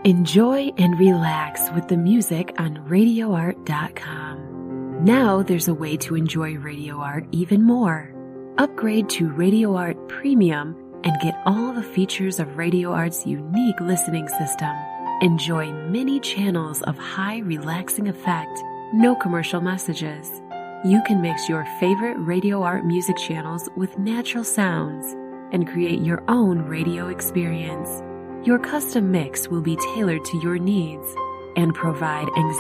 Enjoy and relax with the music on RadioArt.com. Now there's a way to enjoy Radio Art even more. Upgrade to Radio Art Premium and get all the features of Radio Art's unique listening system. Enjoy many channels of high relaxing effect, no commercial messages. You can mix your favorite Radio Art music channels with natural sounds and create your own radio experience. Your custom mix will be tailored to your needs and provide